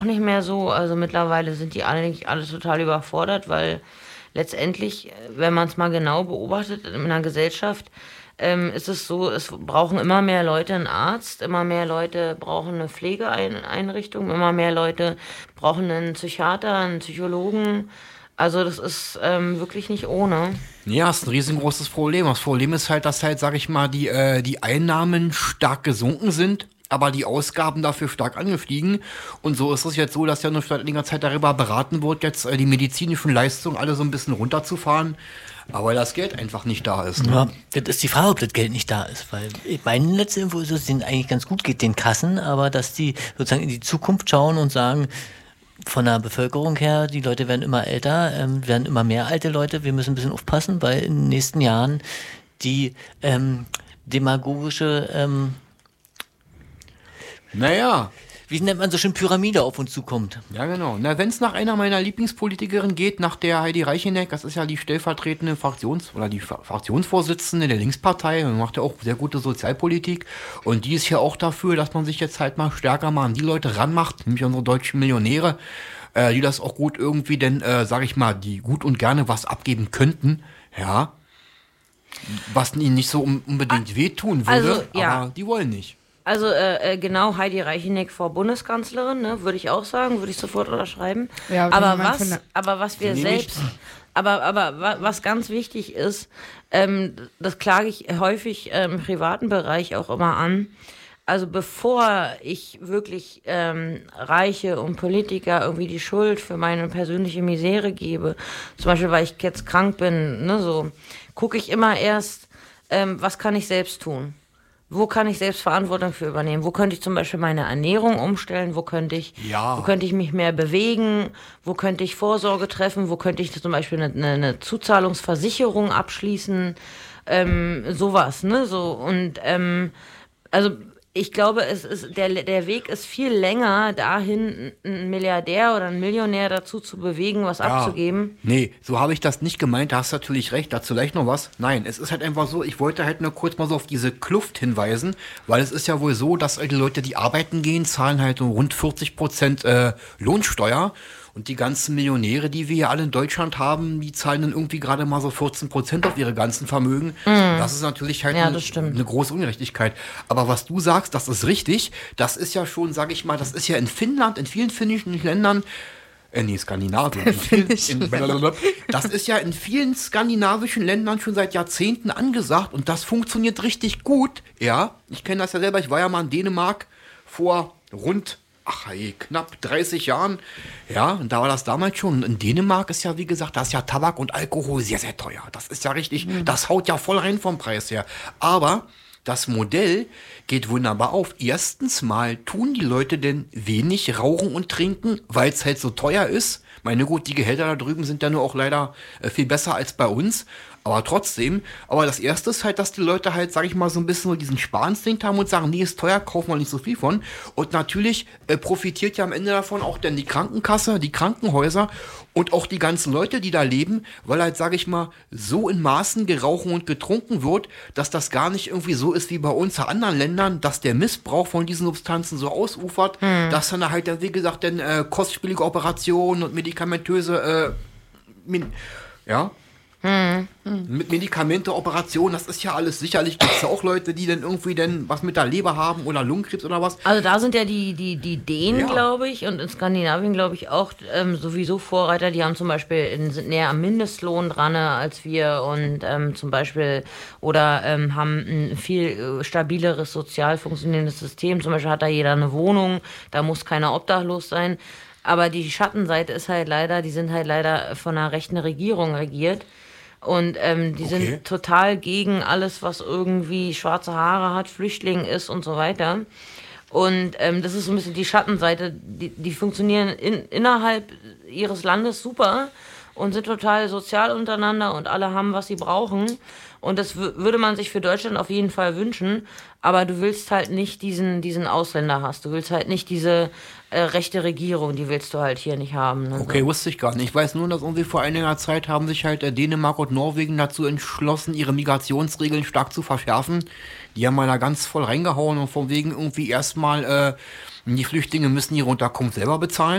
nicht mehr so. Also mittlerweile sind die alle nicht alle total überfordert, weil letztendlich, wenn man es mal genau beobachtet in einer Gesellschaft, ist es so, es brauchen immer mehr Leute einen Arzt, immer mehr Leute brauchen eine Pflegeeinrichtung, immer mehr Leute brauchen einen Psychiater, einen Psychologen. Also das ist wirklich nicht ohne. Ja, ist ein riesengroßes Problem. Das Problem ist halt, dass halt, sag ich mal, die Einnahmen stark gesunken sind, aber die Ausgaben dafür stark angestiegen. Und so ist es jetzt so, dass ja nur seit längerer Zeit darüber beraten wird, jetzt die medizinischen Leistungen alle so ein bisschen runterzufahren, aber weil das Geld einfach nicht da ist. Ne? Ja, das ist die Frage, ob das Geld nicht da ist, weil meine letzte Info ist, dass es denen eigentlich ganz gut geht, den Kassen, aber dass die sozusagen in die Zukunft schauen und sagen, von der Bevölkerung her, die Leute werden immer älter, werden immer mehr alte Leute, wir müssen ein bisschen aufpassen, weil in den nächsten Jahren die demagogische, Naja, wie nennt man so schön, Pyramide auf uns zukommt. ja genau. Na, wenn es nach einer meiner Lieblingspolitikerinnen geht, nach der Heidi Reicheneck, das ist ja die stellvertretende die Fraktionsvorsitzende der Linkspartei und macht ja auch sehr gute Sozialpolitik. Und die ist ja auch dafür, dass man sich jetzt halt mal stärker mal an die Leute ranmacht, nämlich unsere deutschen Millionäre, die das auch gut irgendwie denn, sag ich mal, die gut und gerne was abgeben könnten, ja, was ihnen nicht so unbedingt wehtun würde, Also, ja. aber die wollen nicht. Also genau, Heidi Reicheneck vor Bundeskanzlerin, ne, würde ich auch sagen, würde ich sofort unterschreiben. Ja, Aber was wir Die selbst, was ganz wichtig ist, das klage ich häufig im privaten Bereich auch immer an. Also bevor ich wirklich Reiche und Politiker irgendwie die Schuld für meine persönliche Misere gebe, zum Beispiel weil ich jetzt krank bin, ne, so, gucke ich immer erst, was kann ich selbst tun? Wo kann ich selbst Verantwortung für übernehmen? Wo könnte ich zum Beispiel meine Ernährung umstellen? Wo könnte ich mich mehr bewegen? Wo könnte ich Vorsorge treffen? Wo könnte ich zum Beispiel eine Zuzahlungsversicherung abschließen? Sowas, ne? So, und also ich glaube, der Weg ist viel länger, dahin einen Milliardär oder einen Millionär dazu zu bewegen, was abzugeben. Nee, so habe ich das nicht gemeint, da hast du natürlich recht, dazu gleich noch was. Nein, es ist halt einfach so, ich wollte halt nur kurz mal so auf diese Kluft hinweisen, weil es ist ja wohl so, dass die Leute, die arbeiten gehen, zahlen halt so rund 40% Lohnsteuer. Und die ganzen Millionäre, die wir ja alle in Deutschland haben, die zahlen dann irgendwie gerade mal so 14% auf ihre ganzen Vermögen. Das ist natürlich halt Ja, das stimmt. eine große Ungerechtigkeit. Aber was du sagst, das ist richtig. Das ist ja schon, sag ich mal, das ist ja in Finnland, in vielen finnischen Ländern, nee, Skandinavien. Das ist ja in vielen skandinavischen Ländern schon seit Jahrzehnten angesagt und das funktioniert richtig gut. Ja, ich kenne das ja selber. Ich war ja mal in Dänemark vor knapp 30 Jahren. Ja, und da war das damals schon. In Dänemark ist ja, wie gesagt, da ist ja Tabak und Alkohol sehr, sehr teuer. Das ist ja richtig, das haut ja voll rein vom Preis her. Aber das Modell geht wunderbar auf. Erstens mal tun die Leute denn wenig rauchen und trinken, weil es halt so teuer ist. Meine gut, die Gehälter da drüben sind ja nur auch leider viel besser als bei uns. Aber trotzdem, aber das Erste ist halt, dass die Leute halt, sag ich mal, so ein bisschen so diesen Sparinstinkt haben und sagen, nee, ist teuer, kaufen wir nicht so viel von. Und natürlich profitiert ja am Ende davon auch dann die Krankenkasse, die Krankenhäuser und auch die ganzen Leute, die da leben, weil halt, sag ich mal, so in Maßen gerauchen und getrunken wird, dass das gar nicht irgendwie so ist wie bei uns in anderen Ländern, dass der Missbrauch von diesen Substanzen so ausufert, dass dann halt, wie gesagt, dann kostspielige Operationen und medikamentöse, mit Medikamente, Operationen, das ist ja alles, sicherlich gibt es ja auch Leute, die dann irgendwie dann was mit der Leber haben oder Lungenkrebs oder was. Also da sind ja die Dänen, Ja. glaube ich, und in Skandinavien, glaube ich, auch sowieso Vorreiter. Die haben zum Beispiel sind näher am Mindestlohn dran als wir und zum Beispiel oder haben ein viel stabileres sozial funktionierendes System. Zum Beispiel hat da jeder eine Wohnung, da muss keiner obdachlos sein. Aber die Schattenseite ist halt leider, die sind halt leider von einer rechten Regierung regiert. Und die sind total gegen alles, was irgendwie schwarze Haare hat, Flüchtling ist und so weiter. Und das ist so ein bisschen die Schattenseite. Die funktionieren innerhalb ihres Landes super und sind total sozial untereinander und alle haben, was sie brauchen. Und das würde man sich für Deutschland auf jeden Fall wünschen. Aber du willst halt nicht diesen Ausländerhass. Du willst halt nicht diese rechte Regierung, die willst du halt hier nicht haben. Ne? Okay, wusste ich gar nicht. Ich weiß nur, dass irgendwie vor einiger Zeit haben sich halt Dänemark und Norwegen dazu entschlossen, ihre Migrationsregeln stark zu verschärfen. Die haben mal da ganz voll reingehauen und von wegen irgendwie erstmal Und die Flüchtlinge müssen ihre Unterkunft selber bezahlen.